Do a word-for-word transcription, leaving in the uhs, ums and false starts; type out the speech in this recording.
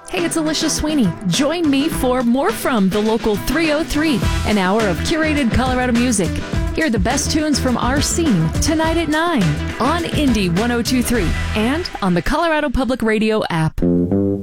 Hey, it's Alicia Sweeney. Join me for more from the local three oh three, an hour of curated Colorado music. Hear the best tunes from our scene tonight at nine on Indie ten twenty-three and on the Colorado Public Radio app.